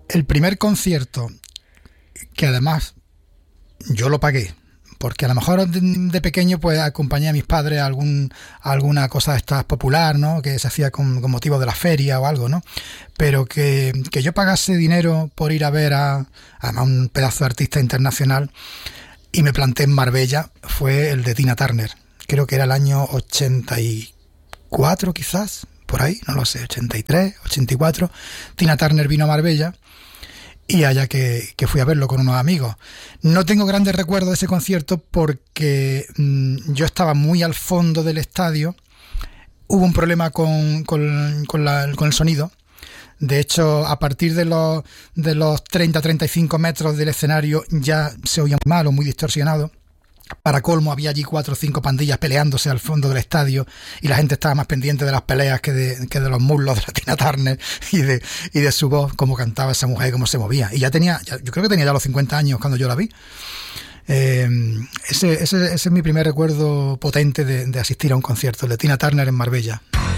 El primer concierto, que además yo lo pagué, porque a lo mejor de pequeño pues acompañé a mis padres a alguna cosa de estas popular, ¿no? Que se hacía con motivo de la feria o algo, ¿no? Pero que yo pagase dinero por ir a ver a un pedazo de artista internacional y me planté en Marbella, fue el de Tina Turner. Creo que era el año 84 quizás, por ahí, no lo sé, 83, 84. Tina Turner vino a Marbella y allá que fui a verlo con unos amigos. No tengo grandes recuerdos de ese concierto porque yo estaba muy al fondo del estadio. Hubo un problema con el sonido. De hecho, a partir de los 30-35 metros del escenario ya se oía mal o muy distorsionado. Para colmo, había allí 4 o 5 pandillas peleándose al fondo del estadio y la gente estaba más pendiente de las peleas que de los muslos de la Tina Turner y de su voz, cómo cantaba esa mujer y cómo se movía. Y yo creo que tenía ya los 50 años cuando yo la vi. Ese es mi primer recuerdo potente de asistir a un concierto, el de Tina Turner en Marbella.